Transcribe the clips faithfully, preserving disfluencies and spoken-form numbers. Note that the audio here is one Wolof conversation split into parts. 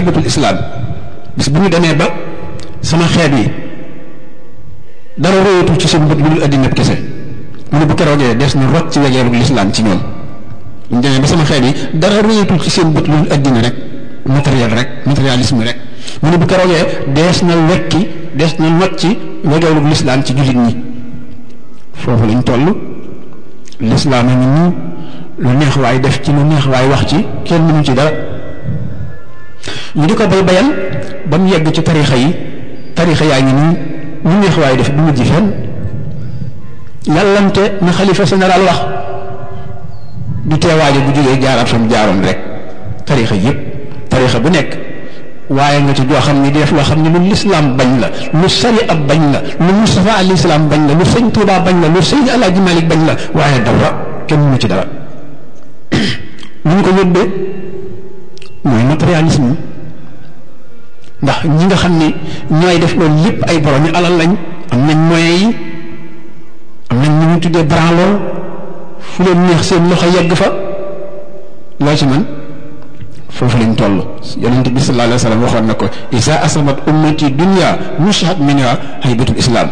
haybatul islam bis bu ñu demee ba sama xeet yi dara royatul ci seen bët lu dul addina kese mu ne bu keroogee des na rot ci wegeeru l'islam ci ñoom ñu demee ba sama xeet yi dara royatul ci seen bët lu dul addina rek matériel rek matérialisme rek mu ne bu keroogee dees na wekki des na not ci wegeeru l'islam ci jullit ñi foofu lañ toll l'islam a ngi nii lu neex waay def ci lu neex waay wax ci kenn mënu ci dara ñu di ko bay bayal ba mu yegg ci tarixa yi tarixa yaa ngi nii lu neex waay def du mujj fenn yàllante na xalifa général wax du teewaaje bu jógee jaaraat fa mu jaaroon rek tarixa yépp tarixa bu nekk waaye nga ci joo xam ni def loo xam ne lu lislaam bañ la lu sari ab bañ la lu Mustafa al islam bañ la lu sëñ Tuubaa bañ la lu sëñ Alaaji Malik bañ la waaye dara kenn mënu ci dara lu ñu ko yóbbee mooy matérialisme ndax ñi nga xam ni ñooy def loolu lépp ay borom yi alal lañ am nañ moyens yi am nañ ñu ñu tuddee branloo fu leen neex seen loxo yegg fa loo ci man foofu lañ toll yonent bi sallallahu alayhi wa sallam waxoon na ko isa asamat ummati dunya mushat minha haybatul islam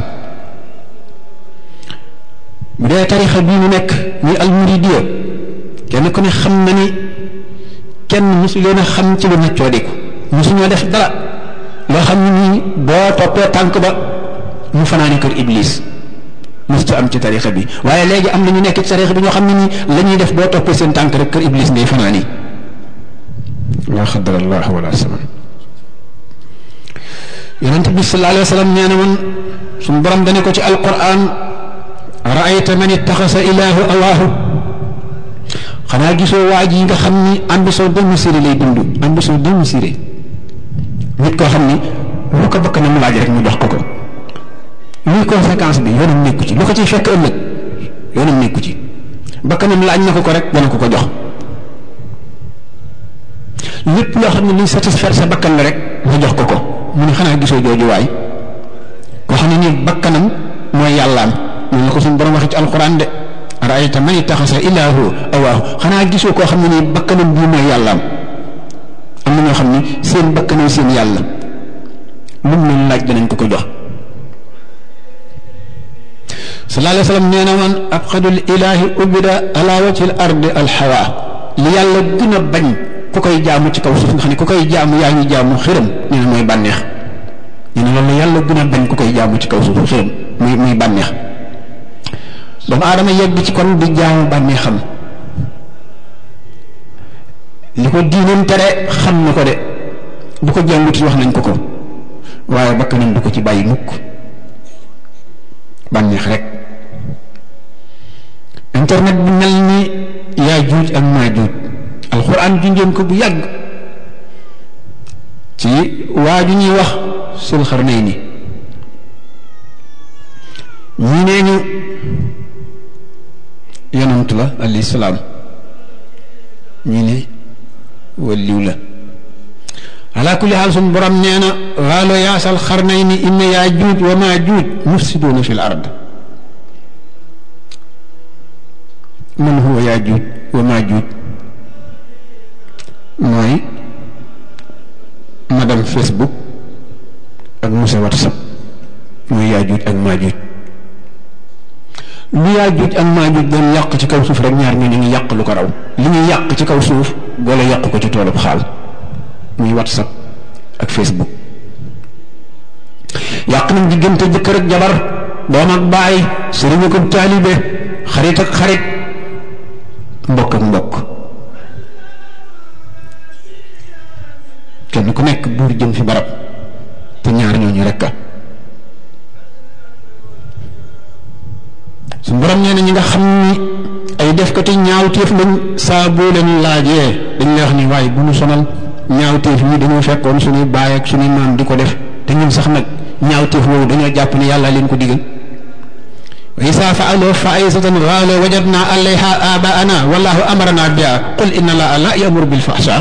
bu dee tarixa bii ñu nekk ni almuridiya kenn ku ne xam na ni kenn mosu leen a xam ci lu neccoo diku mosu ñoo def dara loo xam ne nii boo toppee tànk ba mu fanaani kër iblis mosu am ci tarixa bi waaye léegi am na ñu nekk ci tarixa bi ñoo xam ne nii la ñuy def boo toppee seen tànk rek kër iblis ngay fanaani laa xaddara allah wala saman yonent bi sallallahu alayhi wa sallam nee na woon suñu borom dane ko ci alquran raayta man ittaxasa ilaahu awaahu xanaa gisoo waa ji nga xam ni ambition démesurée lay dund ambition démesurée nit koo xam ni lu ko bëgg na mu laaj rek mu jox ko ko luy conséquence bi yoonam nekku ci lu ko ciy fekk ëllëg yoonam nekku ci bakkanam laaj na ko ko rek dana ko ko jox lépp loo xam ne luy satisfaire sa bakkan la rek nga jox ko ko mu ne xanaa gisoo jooju waay koo xam ne nii bakkanam mooy yàllaam noonu la ko suñu borom waxee ci alquran de raayta man ittaxasa ilaahu awaahu xanaa gisoo koo xam ne nii bakkanam bii mooy yàllaam am na ñoo xam ne seen bakkanam seen yàlla lu mu leen laaj danañ ko ko jox sallallahu alayhi wa sallam nee na woon abxadul ilaahi ubida ala wajhil ardi alxawa li yàlla gën a bañ ku koy jaamu ci kaw suuf nga xam ne ku koy jaamu yaa ngi jaamu xiram ñu ne mooy bànneex ñu ne loolu yàlla gën a bañ ku koy jaamu ci kaw suuf xiram muy muy bànneex doomu aadama yegg ci kon di jaamu bànneexam li ko diinam tere xam na ko de bu ko jàngut wax nañ ko ko waaye bakkanam du ko ci bàyyi mukk bànneex rek internet bi mel ni yaa juuj ak maa juuj alxuraan junjeen ko bu yàgg ci waa ju ñuy wax sul xarnayni ñi nee ñu yonant la alayhi salaam ñi ne waliw la ala kulli xaal suñ borom nee na waalo yaasal xarnayni inna yaa juuj wa maa juuj mufsiduuna fi l ard man huwa yaa juuj wa maa juuj mooy madame Facebook ak monsieur WhatsApp mooy yaa juuj ak maa juuj lu yaa juuj ak maa juuj doon yàq ci kaw suuf rek ñaar ñu ñu ngi yàq lu ko raw li ñuy yàq ci kaw suuf boole yàq ko ci toolub xaal muy WhatsApp ak Facebook yàq nañ diggante jëkkër ak jabar doom ak baay sëriñ ak taalibe xarit ak xarit mbokk ak mbokk kenn ku nekk buur jëm fi barab te ñaar ñooñu rekk a su borom nee na ñi nga xam ni ay defkati ñaawteef lañ saa boo leen laajee dañ lay wax ni waaye bu ñu sonal ñaawteef yi dañoo fekkoon suñuy baay ak suñuy maam di ko def te ñun sax nag ñaawteef woowu dañoo jàpp ne yàlla leen ko digal wa isa fa'alu fa'isatan qalu wajadna alayha abaana wallahu amarna biha qul inna allaha la ya'muru bil fahsha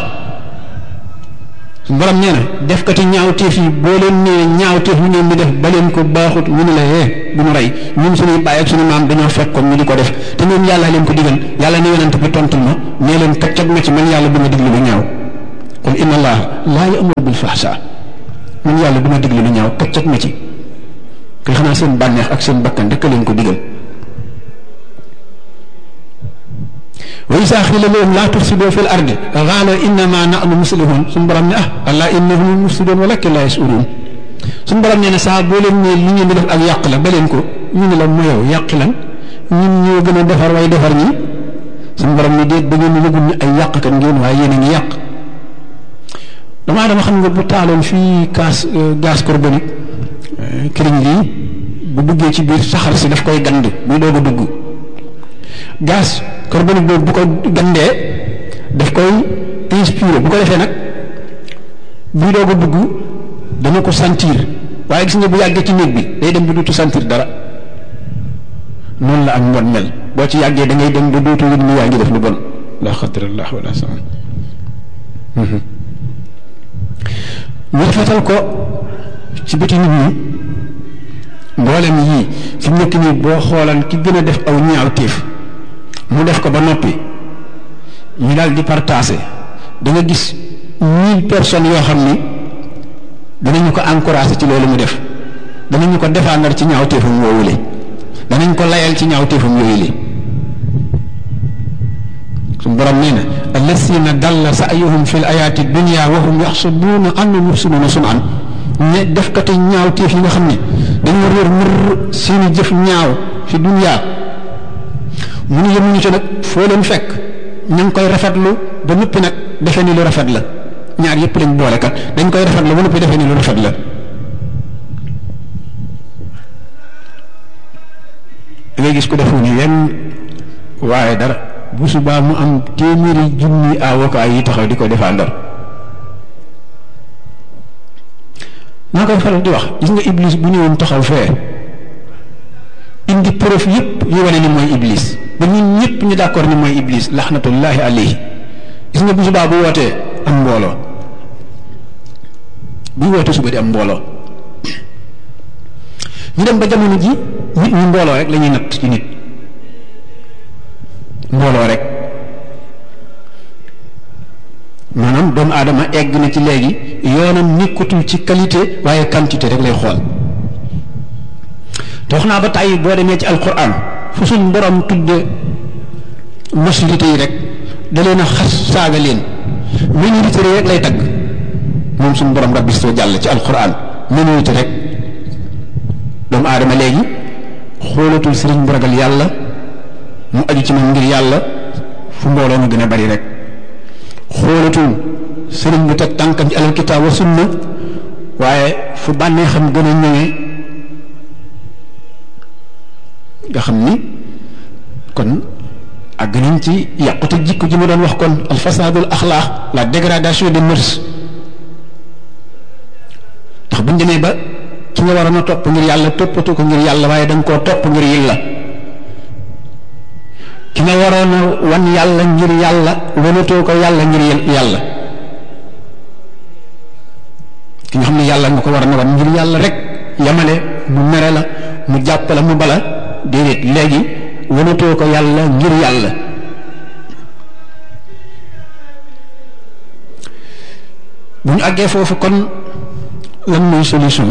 borom nee na defkati ñaawteef yi boo leen nee ñaawteef ñu ngeen di def ba leen ko baaxut ñu ne la eh bu ñu rey ñun suñuy baay ak suñu maam dañoo fekkoon ñu di ko def te ñun yàlla leen ko digal yàlla ne yonent bi tontul ma nee leen kaccat ma ci man yàlla du ma diglu bu ñaaw qul inna allaha laa ya'muru bil fahsha man yàlla duma digle lu ñaaw kaccat ma ci kay xanaa seen bànneex ak seen bakkan rek leen ko digal wa izaa qiila lahum laa tufsiduu fil ardi qaaluu innamaa nahnu muslihun suñu borom ne ah allaa innahum mufsiduun walaakin laa yash'uruun suñu borom nee na saa boo leen ne li ngeen di def ak yàq la ba leen ko ñu ne la moyow yàqi lan ñun ñoo gën a defar way defar ñi suñu borom ne déet ba ngeen yëgul ne ay yàqkat ngeen waaye yéen a ngi yàq damaa dama xam nga bu taaloon fii gaz gaz carbonique këriñ lii bu duggee ci biir saxar si daf koy gand buy doog a dugg gaz carbonique boobu bu ko gandee daf koy inspiré bu ko defee nag buy doog a dugg dana ko sentir waaye gis nga bu yàggee ci néeg bi day dem ba dootu sentir dara noonu la ak mbon mel boo ci yàggee da ngay dem ba dootu yëg ni yaa ngi def lu bon la xadrallah wala saman ñu rafetal ko ci bëti nit ñi mboolem yii fi mu nekk nii boo xoolan ki gën a def aw ñaaw téef mu def ko ba noppi ñu daal di partagé da nga gis mille personnes yoo xam ni danañu ko encouragé ci loolu mu def danañu ko défendre ci ñaaw téefam woowule danañ ko layal ci ñaaw téefam yooyu li suñu borom nee na allasina dalla sa'yuhum fil ayaati dunya wa hum yaxsabuuna annahum yuxsinuuna sun'an ne def kati ñaaw téef yi nga xam ne dañoo réer mër seeni jëf ñaaw fi dunya mu ne yemuñu ci nag foo leen fekk ñu ngi koy rafetlu ba noppi nag defee ni lu rafet la ñaar yëpp lañ boole kat dañ koy rafetlu ba noppi defee ni lu rafet la da ngay gis ko defu ni yenn waaye dara bu subaa mu am téeméeri junni avocat yi taxaw di ko défendre naa koy faral di wax gis nga iblis bu ñëwoon taxaw fee indi preuve yëpp yu wane ni mooy iblis ba ñun ñëpp ñu d'accord ni mooy iblis laxnatullahi alayhi gis nga bu subaa bu wootee am mbooloo bu wootee suba di am mbooloo ñu dem ba jamono ji nit ñi mbooloo rek la ñuy natt ci nit mbooloo rek maanaam doomu aadama egg na ci léegi yoonam nekkatul ci qualité waaye quantité rek lay xool te wax naa ba tàyyi boo demee ci alquran fu suñ borom tudde majorité yi rek da leen a xas saaga leen minorité rek lay tagg moom suñ borom rabbi soo jàll ci alquran minorité rek doomu aadama léegi xoolatul sëriñ bu ragal yàlla mu aju ci moom ngir yàlla fu mbooloo mu gën a bari rek xoolatul sëriñ bu teg tànkam ci alal kitaab wa sunna waaye fu bànnee xam gën a ñëwee nga xam ni kon àgg nañ ci yàqute jikko ji ma doon wax kon al fasadul axlaax la dégradation des mœurs ndax buñ demee ba ki nga waroon a topp ngir yàlla toppatu ko ngir yàlla waaye danga koo topp ngir yàlla ki nga waroon a wan yàlla ngir yàlla wanatoo ko yàlla ngir yàlla ki nga xam ne yàlla nga ko war a wan ngir yàlla rek yamale mu mere la mu jàpp la mu bala déedéet léegi wanatoo ko yàlla ngir yàlla bu ñu àggee foofu kon lan mooy solution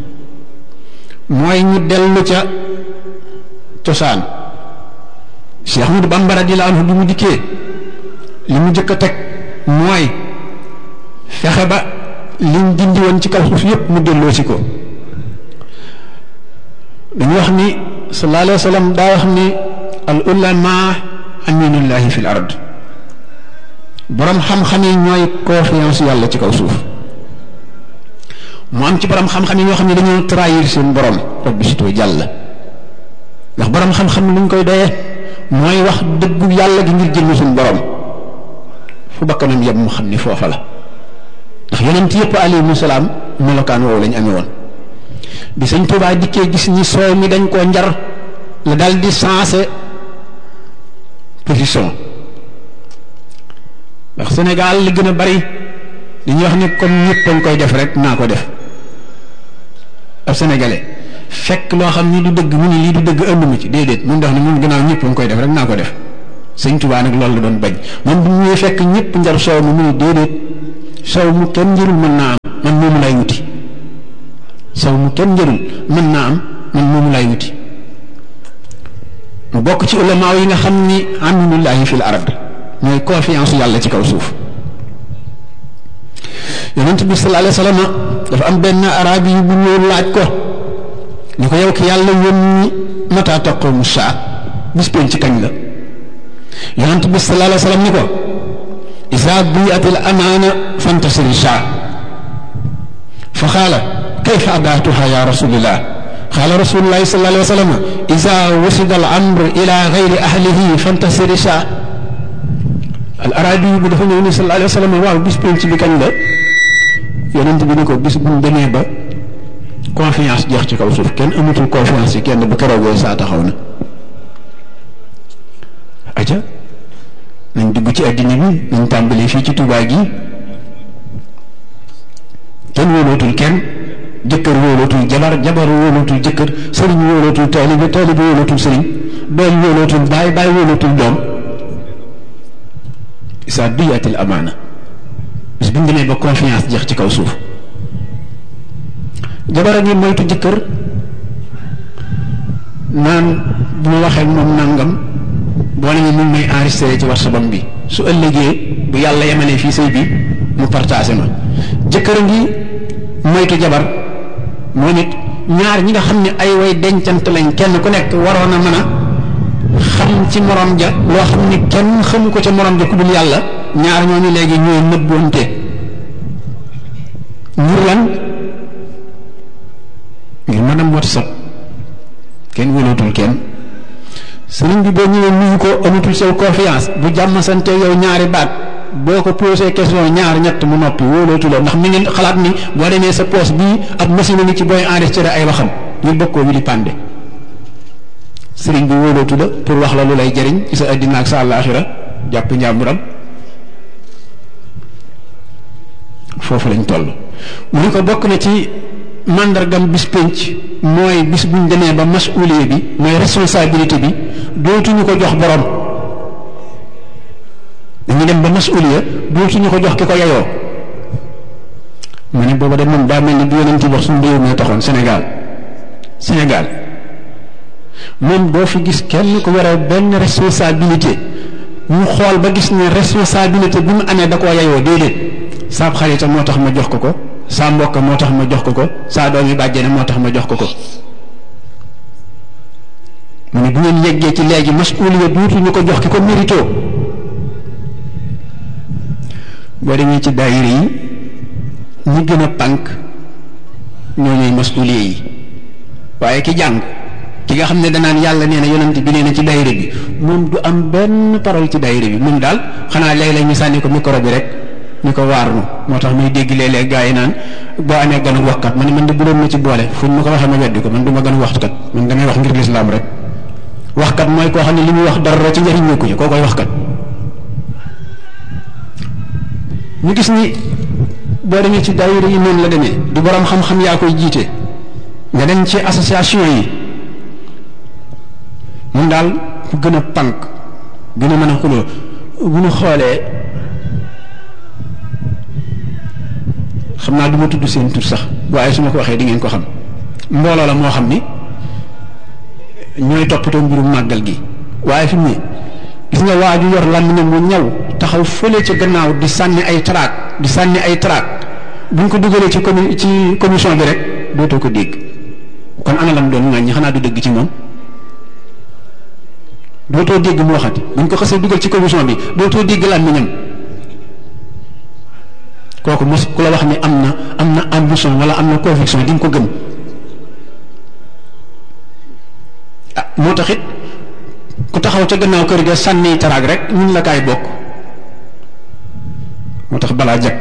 mooy ñu dellu ca cosaan Cheikh Ahmadou Bamba radiyallahu anhu bi mu dikkee li mu jëkk a teg mooy fexe ba liñ dindi woon ci kaw suuf yépp mu delloo si ko dañu wax ni sallallahu alayhi wa sallam daa wax ni al ulama aminullahi fil ard borom xam-xam yi ñooy confiance yàlla ci kaw suuf mu am ci borom xam-xam yi ñoo xam ne dañoo trahir seen borom rabbi sitoo jàll ndax borom xam-xam luñ koy doyee mooy wax dëggu yàlla gi ngir jël suñu borom fu bakkanam yem mu xam ni foofa la ndax yonent yëpp alayhimu salaam melokaan woowu lañ amee woon bi sëñ Tuubaa dikkee gis ni soow mi dañ koo njar la dal di sensé position ndax Sénégal li gën a bari dañuy wax ni comme ñëpp dañ koy def rek naa ko def ab sénégalais fekk loo xam ni du dëgg mu ni lii du dëgg ënd mu ci déedéet mun dox ni mun gannaaw ñëpp dañ koy def rek naa ko def sëñ Tuubaa nag loolu la doon bañ moom bu ñuy fekk ñëpp njar soow mi mu ni déedéet saw mu kenn njërul mën naa am man moomu lay wuti saw mu kenn njërul mën naa am man moomu lay wuti mu bokk ci ulamaaw yi nga xam ni aminullahi fil ard mooy confiance yàlla ci kaw suuf yonent bi sallallahu alayhi wasallam dafa am benn arabi bu ñëw laaj ko ni ko yow ki yàlla yónni mata taqumu saa bis pénc ci kañ la yonent bi sallallahu alayhi wasallam ni ko isa biatil amaana fantasiri saa fa xaala kayfa adaatuha ya rasulillah xaala rasulullahi sallallahu alayhi wasallam isa wasida al amr ila gayri ahlihi fantasiri saa al arabi bi dafa ñëw ni sallallahu alayhi wasallam waaw bis pénc bi kañ la yonent bi ni ko bis bu ñu demee ba confiance jeex ci kaw suuf kenn amatul confiance ci kenn bu keroogee saa taxaw na aja nañ dugg ci addina bi nañ tàmbalee fii ci Tuubaa gi kenn wóolootul kenn jëkkër wóolootul jabar jabar wóolootul jëkkër sëriñ wóolootul taalibe taalibe wóolootul sëriñ doom wóolootul baay baay wóolootul doom isa duyatil amaana bis bu ñu demee ba confiance jeex ci kaw suuf jabara gi moytu jëkkër naan bu ma waxee moom nangam boo ne mu may enregistré ci WhatsApp bi su ëllëgee bu yàlla yemalee fii sëy bi mu partagé ma jëkkër ngi moytu jabar moo nit ñaar ñi nga xam ne ay way dencant lañ kenn ku nekk waroon a mën a xam ci morom ja loo xam ne kenn xamu ko ca morom ja ku dul yàlla ñaar ñooñu léegi ñooy nëbbonte ngir lan ngir mën a mot sot kenn wëlootul kenn sëriñ bi boo ñëwee nuyu ko amatul sew confiance bu jàmm sante yow ñaari baat boo ko posé question ñaar ñett mu noppi wóolootuloo ndax mi ngi xalaat ni boo demee sa poste bii ab machine ni ci booy enregistré ay waxam ñu bokkoo wi di pande sëriñ bi wóolootu la pour wax la lu lay jëriñ ci sa addina ak sa àllaaxira jàpp njàmburam foofu lañ toll mu ni ko bokk na ci màndargam bis pénc mooy bis buñ demee ba masuuliye bi mooy responsabilité bi dootuñu ko jox borom dañu dem ba masuuliya dootuñu ko jox ki ko yayoo mu ne booba de moom daa mel ni bi yonent wax suñu réew moo taxoon Sénégal Sénégal moom doo fi gis kenn ku yore benn responsabilité ñu xool ba gis ne responsabilité bi mu amee da koo yayoo déedéet saab xarita moo tax ma jox ko ko saa mbokk moo tax ma jox ko ko saa doomi bàjjene moo tax ma jox ko ko mu ne bu ngeen yeggee ci léegi masuuliya dootuñu ko jox ki ko mérito boo demee ci daayira yi ñi gën a pànk ñoo ñooy masuuliya yi waaye ki jàng ki nga xam ne danaan yàlla nee na yonent bi nee na ci daayira bi moom du am benn parole ci daayira bi moom daal xanaa léeg-léeg ñu sànni ko micro bi rek ñu ko waar nu moo tax muy dégg léeg-léeg gaa yi naan boo amee ganu waxkat ma ne man de bu doon ma ci boole fuñ ma ko waxee ma weddi ko man du ma ganu waxkat man damay wax ngir lislaam rek waxkat mooy koo xam ne li muy wax dara ci njëriñ nekku ci koo koy waxkat ñu gis ni boo demee ci daayira yi noonu la demee du borom xam-xam yaa koy jiite nga dem ci association yi mun daal ku gën a pànk gën a mën a xuloo bu ñu xoolee xam naa du ma tudd seen tur sax waaye su ma ko waxee di ngeen ko xam mbooloo la moo xam ni ñooy toppatoo mbirum màggal gi waaye fi mu ne gis nga waa ju yor làmmiñam mu ñaw taxaw fële ca gannaaw di sànni ay traak di sànni ay traak bu ñu ko dugalee ci commu ci commission bi rek dootoo ko dégg kon ana lam doon ŋàññi xanaa du dëgg ci moom dootoo dégg mu waxati bu ñu ko xasee dugal ci commission bi dootoo dégg làmmiñam kooku mos ku la wax ni am na am na ambition wala am na conviction di nga ko gëm ah moo tax it ku taxaw ca gannaaw kër ga sànni taraag rek ñun la kaay bokk moo tax balaa jag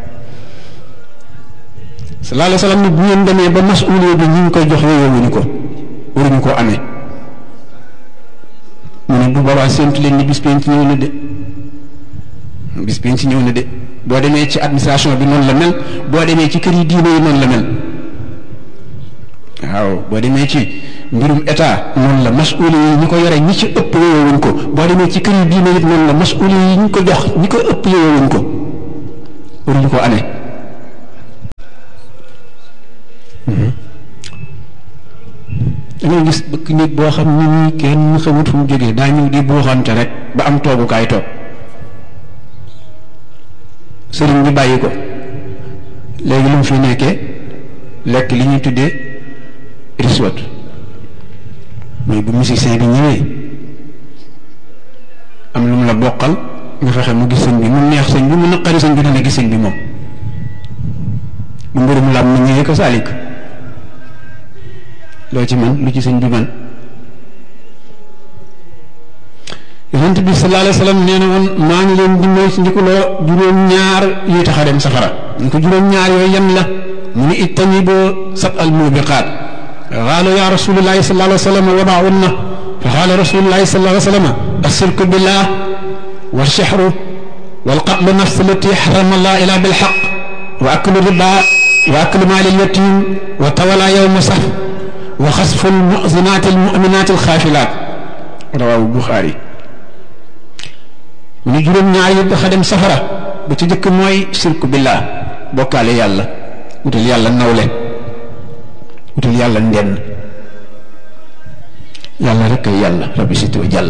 sallallahu alayhi wa sallam ni bu ngeen demee ba masuuliya bi ñu ngi koy jox yooyowuñu ko waruñu koo amee mu ne bu boobaa séntu leen ni bis penc ñëw na de bis penc ñëw na de boo demee ci administration bi noonu la mel boo demee ci kër yi diine yi noonu la mel waaw boo demee ci mbirum état noonu la masuuli yi ñi ko yore ñi ci ëpp yowewuñ ko boo demee ci kër yi diine it noonu la masuuli yi ñi ko jox ñi ko ëpp yowewuñ ko waruñu ko amee da ngay gis bëkk nit boo xam ni ñi kenn xamut fu mu jógee daa ñëw di buuxante rek ba am toogukaay toog sëriñ bi bàyyi ko léegi lu mu fi nekkee lekk li ñuy tuddee riswat mooy bu musicien bi ñëwee am lu mu la bokkal nga fexe mu gis sëñ bi mu neex sëñ bi mu naqari sëñ bi dana gis sëñ bi moom bu mbirum lam na ñëwee ko saalik loo ci man lu ci sëñ bi man yonent bi sallallahu alayhi wa sallam nee na woon maa ngi leen di moytu ndikuloo juróom-ñaar yi tax a dem safara ñu ko juróom-ñaar yooyu yan la mu ni ijtaniboo sab al mubiqaat qaalu ya rasulullahi sallallahu alayhi wa sallam wa maa hunna fa qaala rasulullahi sallallahu alayhi wa sallam ashirku billah wa sihru wal qatlu nafs allati harrama allah illa bil haqq wa aklu riba wa aklu maali al yatim wa tawala yawma saf wa xasfu al mu'zinaati al mu'minaati al xaafilaat rawaahu Buxaari mu ni juróom-ñaar yi dafa dem safara bu ci jëkk mooy sirku billah bokkaale yàlla wutal yàlla nawle wutal yàlla ndenn yàlla rek ay yàlla rabbi sito jàll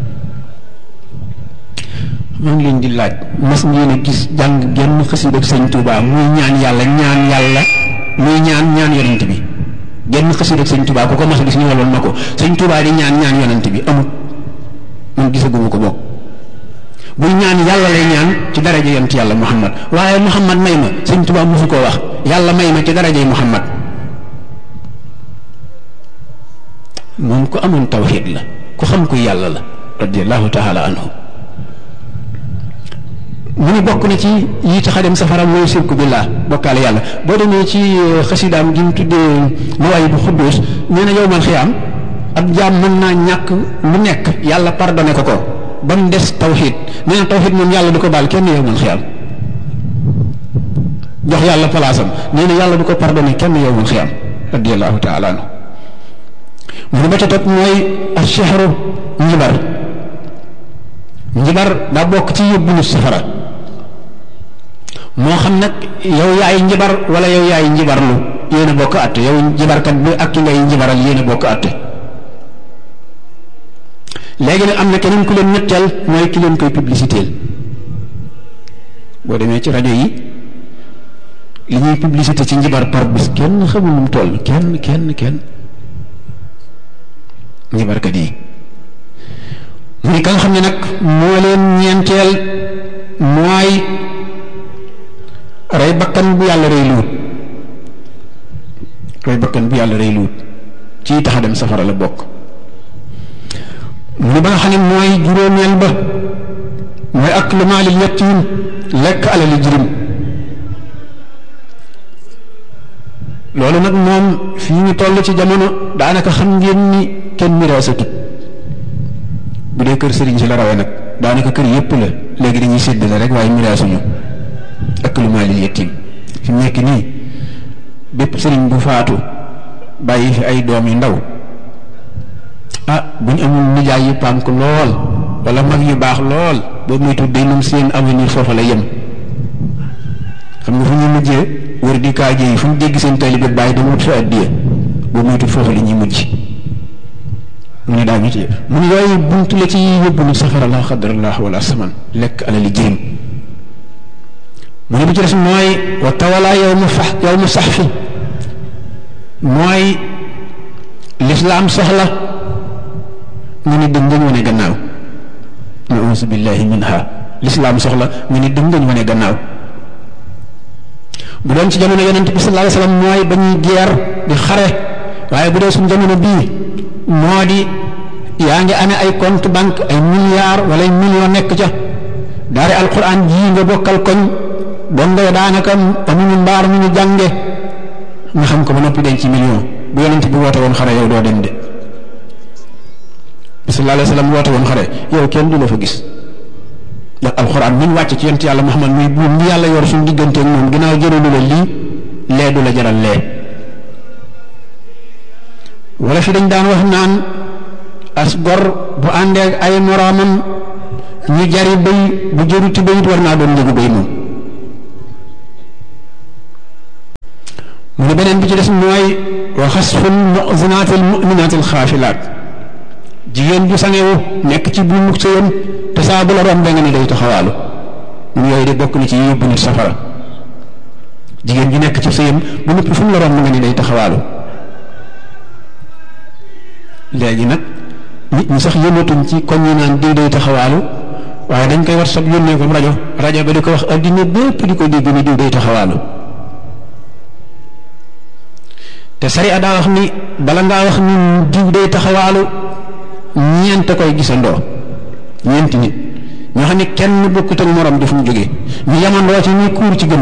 maa ngi leen di laaj mas ngeen a gis jàng genn xasida ak sëñ Tuubaa muy ñaan yàlla ñaan yàlla muy ñaan ñaan yonent bi genn xasida ak sëñ Tuubaa ku ko mas a gis ñëwaloon na ko sëñ Tuubaa di ñaan ñaan yonent bi amut man gisaguma ko bokk buy ñaan yàlla lay ñaan ci daraja yonent yàlla Muhammad waaye Muhammad may ma sëñ Tuubaa mosu koo wax yàlla may ma ci darajay Muhammad moom ku amoon tawxiid la ku xam ku yàlla la radiyallahu taala anhu mu ni bokk na ci yi tax a dem safara mooy sirku billah bokkaale yàlla boo demee ci xasidaam gi mu tuddee Mawaahibu Xudduus nee na yowmal xiyaam ab jaam mën naa ñàkk lu nekk yàlla pardonné ko ko ba mu des tawxiid nee na tawxiid moom yàlla du ko baal kenn yowmal xiyaam jox yàlla palaasam nee na yàlla du ko pardonné kenn yowmal xiyaam radiyallahu taala anhu mu ne ba ca topp mooy ashihru njibar njibar daa bokk ci yóbbu nit safara moo xam nag yow yaay njibar wala yow yaay njibarlu yéen a bokk àtte yow njibarkat bi ak ki ngay njibaral yéen a bokk àtte léegi nag am na keneen ku leen ñetteel mooy ki leen koy publicité boo demee ci rajo yi li ñuy publicité ci njibar par bis kenn xamul nu mu toll kenn kenn kenn njibarkat yi mu ni ka nga xam ne nag moo leen ñeenteel mooy rey bakkan bu yàlla rey luut rey bakkan bu yàlla rey luut ci tax a dem safara la bokk mu ni ba nga xam ne mooy juróomeel ba mooy aklu maalil yatiim lekk alali jirim loolu nag moom fii ñu toll ci jamono daanaka xam ngeen ni kenn miraasatut bu dee kër sëriñ si la rawee nag daanaka kër yépp la léegi dañuy séddale rek waaye miraasuñu aklu maalil yatiim fi mu nekk nii bépp sëriñ bu faatu bàyyi fi ay doom yu ndaw ah bu ñu amul nijaay yu pànk lool wala mag yu baax lool boobu muy tudd day moom seen avenir foofa la yem xam nga fu ñuy mujjee wër di kaaje yi fu mu dégg seen taalibe bàyyi dama wut fa addiya boobu muy tudd foofa la ñuy mujj mu ne daa ci mu ne yooyu buntu la ci yóbbu nag safara la xadrallah wala saman lekk alali jirim mu ne bu ci des mooy wa tawala yow mu fax yow mu sax fi mooy lislaam soxla nga ni dëng ngañ wane gannaaw nausu billahi minha lislaam soxla nga ni dëng ngañ wane gannaaw bu doon ci jamono yonent bi sallallahu alayhi wasallam mooy ba ñuy geer di xare waaye bu dee suñu jamono bii moo di yaa ngi amee ay compte banque ay milliards wala ay millions nekk ca daare alquran jii nga bokkal koñ bon nga daanaka amuñu mbaar mu ñu jànge nga xam ko ba noppi denc ci million bu yonent bi woote woon xare yow doo dem de bi sallallahu alayhi wasallam woote woon xare yow kenn du la fa gis ndax alquran mi ñu wàcc ci yonent yàlla Muhammad muy buum ni yàlla yor suñu digganteeg moom ginnaaw jëralu la lii lee du la jaral lee wala fi dañ daan wax naan as gor bu àndeeg ay moroomam ñu jari béy bu jëruti béyit war naa doon njëgu béy moom mu ne beneen bi ci des mooy wa xasful mu'zinaat al mu'minaat al xaafilaat jigéen ju sangewu nekk ci bu mu sëyam te saa bu la romb nga ne day taxawaalu mu yooyu de bokk na ci yóbbu nit safara jigéen ju nekk ci sëyam bu noppi fu mu la romb nga ne day taxawaalu léegi nag nit ñi sax yëngatuñ ci koñ yi naan diw day taxawaalu waaye dañ koy war sab yónnee ko rajo rajo ba di ko wax addina bépp di ko dégg ni diw day taxawaalu te sariya daa wax ni bala ngaa wax ni diw day taxawaalu ñeent koy gisandoo ñeenti nit ñoo xam ne kenn bokkut ak morom di fu mu jógee ñu yamandoo ci ñuy kuur ci gën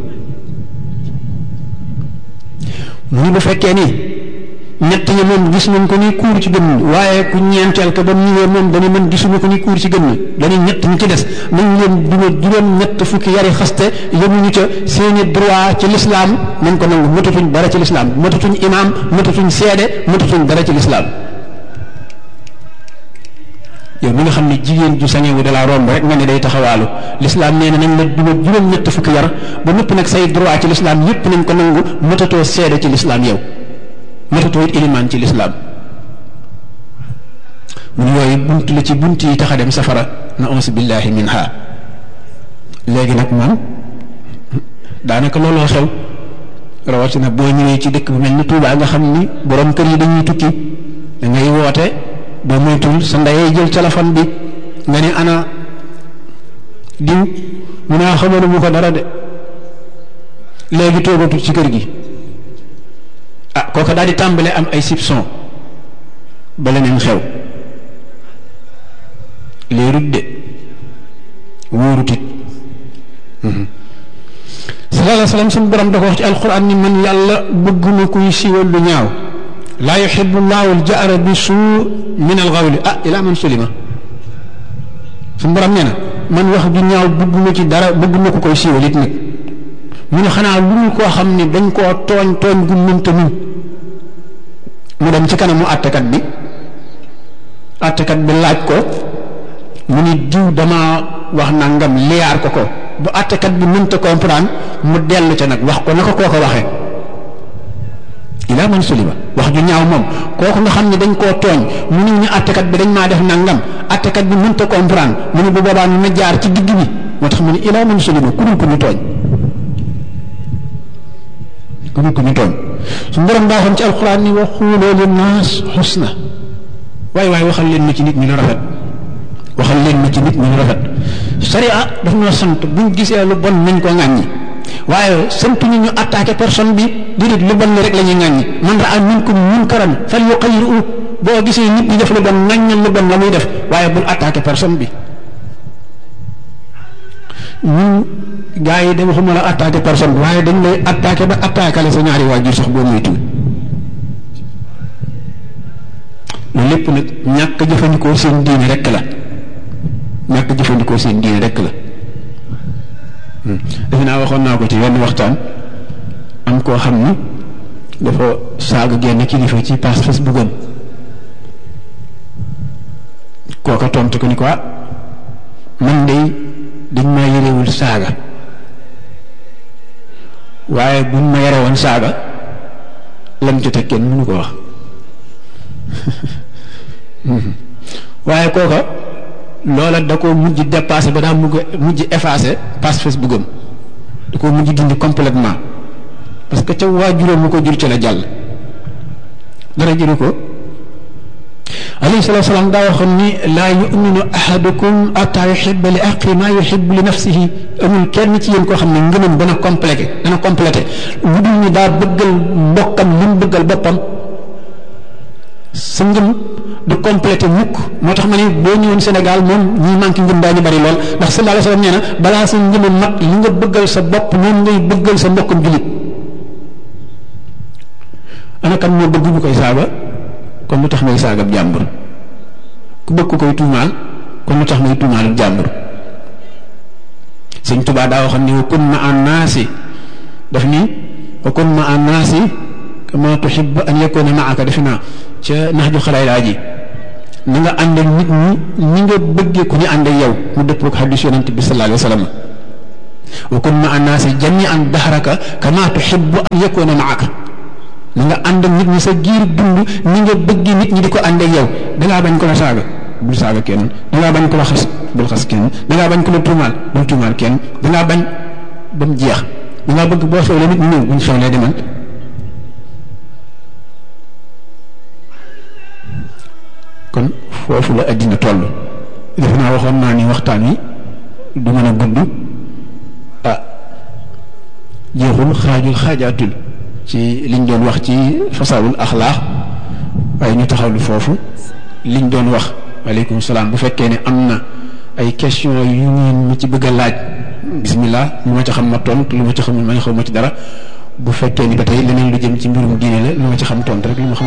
mu ni bu fekkee ni ñett ñi moom gis nañ ko ni kuur ci gën waaye ku ñeenteel ko ba mu ñëwee moom dañu mën gisuñu ko ni kuur ci gën dañuy ñett ñi ci des nañ leen duma juróom ñett fukki yari xaste yemuñu ca seeni droit ci lislaam nañ ko nangu matatuñ dara ci lislaam matatuñ imaam matatuñ seede matatuñ dara ci lislaam yow mi nga xam ne jigéen ju sañewu da laa romb rek nga ne day taxawaalu lislaam nee na nañ la duma juróom ñett fukki yar ba nëpp nag say droit ci lislaam yépp nañ ko nangu matatoo seede ci lislaam yow matatoo it ilimaan ci lislaam mun yooyu bunt la ci bunt yi tax a dem safara na ons billahi minha léegi nag man daanaka looloo xew rawatina boo ñëwee ci dëkk bu mel ni Tuubaa nga xam ni borom kër yi dañuy tukki da ngay woote boo moytul sa ndeyee jël téléphone bi nga ne ana diw mu naa xamoon mu ko dara de léegi toogatul ci kër gi ah kooka daal di tàmbale am ay soupçon ba leneen xew leerut de wóorut it sallallahu alayhi wa sallam suñu borom da ko wax ci alquran ni man yàlla bëgguma kuy siiwal lu ñaaw laa yuhibbu llahu al-jahra bi suu min al-qawli ah ila man sulima suñu borom nee na man wax ju ñaaw bëgguma ci dara bëgguma ko koy siiwal it nag mu ne xanaa lu ñu koo xam ne dañ koo tooñ tooñ gu mënta muñ mu dem ci kanamu àttekat bi àttekat bi laaj ko mu ni diw dama wax nangam liyaar ko ko bu àttekat bi mënta comprendre mu dellu ca nag wax ko naka koo ko waxee ilaa man sulima wax ju ñaaw moom kooku nga xam ne dañ koo tooñ mu ni ñu àttekat bi dañ maa def nangam àttekat bi mënta comprendre mu ni bu boobaa ñu ma jaar ci digg bi moo tax mu ni ilaa man sulima ku dul ko ñu tooñ ku dul ko ñu tooñ su borom daa xam ci alxuraan ni wa xuuloo linnaas xusna waaye waaye waxal leen ma ci nit ñi lu rafet waxal leen ma ci nit ñi lu rafet sariya daf ñoo sant buñ gisee lu bon nañ ko ŋàññi waaye sant ñu ñu attaqué personne bi déedéet lu bon rek la ñuy ŋàññi man raa minkum munkaran fal yuqayyiru boo gisee nit ñi def lu bon ŋàññal lu bon la muy def waaye bul attaqué personne bi ñun gaa yi de waxuma la attaqué personne bi waaye dañ lay attaqué ba attaqué la sa ñaari waajur sax boo muy tuuti loolu lépp nag ñàkk jëfandikoo seen diine rek la ñàkk jëfandikoo seen diine rek la defe naa waxoon naa ko ci wenn waxtaan am koo xam ni dafa saaga genn kilifa ci page Facebook am kooka tontu ko ni ko ah man de dañ maa yërewul saaga waaye buñ ma yore woon saaga lam ci teg kenn mënu ko wax waaye kooka loola da ko mujj dépassé ba daa mujj mujj effacé page Facebook am da ko mujj dindi complètement parce que ca waajuram mu ko jur ci la jàll dara jëru ko alayhi salaatu wa salaam daa waxoon ni laa yuminu ahadukum ataa yuhibba li axi maa yuhibbu li nafsihi amul kenn ci yéen koo xam ne ngëmam dana complété dana complété lu dul ni daa bëggal mbokkam li mu bëggal boppam sa ngëm du complété mukk moo tax ma ne boo ñëwoon Sénégal moom ñi manqué ngëm daañu bari lool ndax sallallahu alayhi wa sallam nee na balaa sa ngëm mat li nga bëggal sa bopp moom ngay bëggal sa mbokkam julit ana kan moo bëgg ñu koy saaga kon lu tax may saagab jàmbur ku bëgg ku koy tuumaal kon lu tax may tuumaalub jàmbur Sëñ Tuubaa daa waxoon ni wa kun ma an naasi daf ni wa kun ma an naasi kama tuhibbu an yakuna maaka defe naa ca nax ju xalaay laa ji na nga ànd ak nit ñi ni nga bëggee ku ñu ànd ak yow mu dëppoo ak xadiis yonent bi sallallahu alayhi wa sallam wa kun ma annaasi jamian dahraka kama tuhibbu an yakuna maaka na nga ànd ak nit ñi sa giir dund ni nga bëgg nit ñi di ko ànd ak yow dangaa bañ ko la saaga bul saaga kenn dangaa bañ ko la xas bul xas kenn dangaa bañ ko la tuumaal bul tuumaal kenn dangaa bañ ba mu jeex dangaa bëgg boo xewlee nit ñi ñëw buñ xewlee demal kon foofu la addina toll defe naa waxoon naa ni waxtaan wi du mën a gudd ah jeexul xaajul xaajaatul ci liñ doon wax ci fasaawul axlaax waaye ñu taxawlu foofu liñ doon wax waaleykum salaam bu fekkee ne am na ay question yu ngeen ma ci bëgg a laaj bismillah lu ma ci xam ma tontu lu ma ci xamul ma xaw ma ci dara bu fekkee ni ba tey leneen lu jëm ci mbirum diine la lu ma ci xam tontu rek lu ma xam